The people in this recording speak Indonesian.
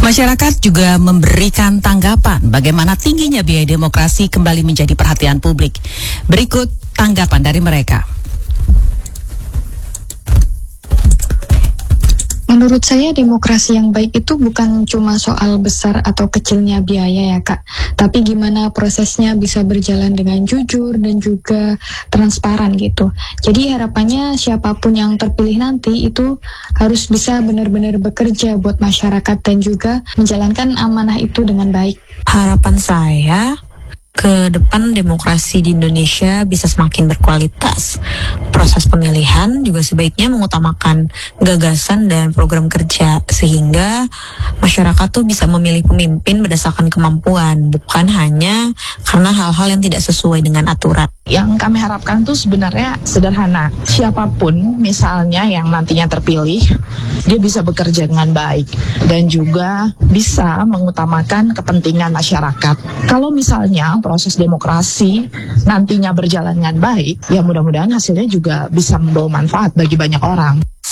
Masyarakat juga memberikan tanggapan bagaimana tingginya biaya demokrasi kembali menjadi perhatian publik. Berikut tanggapan dari mereka. Menurut saya demokrasi yang baik itu bukan cuma soal besar atau kecilnya biaya ya Kak, tapi gimana prosesnya bisa berjalan dengan jujur dan juga transparan gitu. Jadi harapannya siapapun yang terpilih nanti itu harus bisa benar-benar bekerja buat masyarakat dan juga menjalankan amanah itu dengan baik. Harapan saya ke depan demokrasi di Indonesia bisa semakin berkualitas. Proses pemilihan juga sebaiknya mengutamakan gagasan dan program kerja sehingga masyarakat tuh bisa memilih pemimpin berdasarkan kemampuan, bukan hanya karena hal-hal yang tidak sesuai dengan aturan. Yang kami harapkan tuh sebenarnya sederhana. Siapapun misalnya yang nantinya terpilih, dia bisa bekerja dengan baik dan juga bisa mengutamakan kepentingan masyarakat. Kalau misalnya proses demokrasi nantinya berjalan dengan baik, ya mudah-mudahan hasilnya juga bisa membawa manfaat bagi banyak orang.